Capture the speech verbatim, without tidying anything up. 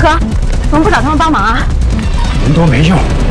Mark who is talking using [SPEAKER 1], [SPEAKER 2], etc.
[SPEAKER 1] 可，怎么不找他们帮忙啊？
[SPEAKER 2] 人多没用。